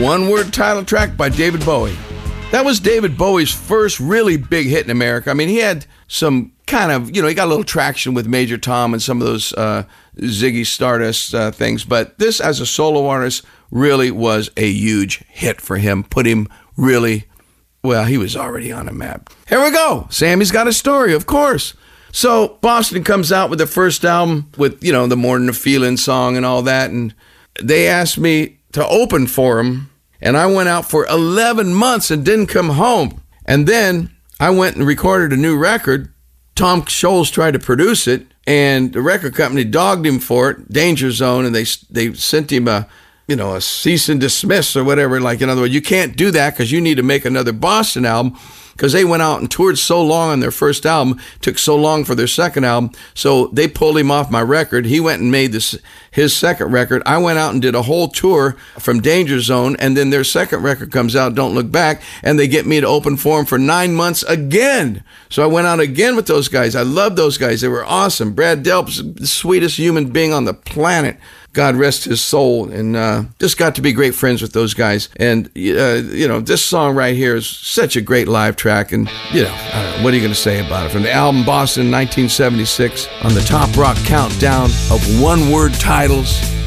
One-word title track by David Bowie. That was David Bowie's first really big hit in America. I mean, he had some kind of, he got a little traction with Major Tom and some of those Ziggy Stardust things. But this, as a solo artist, really was a huge hit for him. Put him really, well, he was already on a map. Here we go. Sammy's Got a Story, of course. So Boston comes out with the first album with, the More Than a Feeling song and all that. And they asked me to open for him. And I went out for 11 months and didn't come home. And then I went and recorded a new record. Tom Scholz tried to produce it, and the record company dogged him for it, Danger Zone, and they sent him a cease and dismiss or whatever. Like, in other words, you can't do that because you need to make another Boston album, because they went out and toured so long on their first album, took so long for their second album, so they pulled him off my record. He went and made his second record. I went out and did a whole tour from Danger Zone, and then their second record comes out, Don't Look Back, and they get me to open for them for 9 months again. So I went out again with those guys. I love those guys. They were awesome. Brad Delp's the sweetest human being on the planet. God rest his soul, and just got to be great friends with those guys. And, this song right here is such a great live track, and, I don't know, what are you going to say about it? From the album Boston 1976, on the Top Rock Countdown of one-word titles,